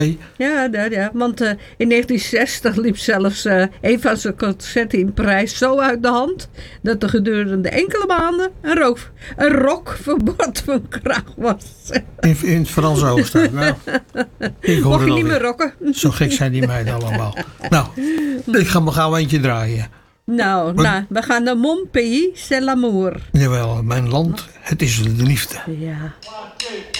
Ja, want in 1960 liep zelfs een van zijn concerten in Parijs zo uit de hand dat er gedurende enkele maanden een rockverbod van kracht was. In het Franse hoofdstad. Nou, ik hoor Mocht je het niet meer alweer. rocken? Zo gek zijn die meiden allemaal. Nou, ik ga me gauw eentje draaien. Nou, we gaan naar Mon pays, c'est l'amour. Jawel, mijn land, het is de liefde. Ja.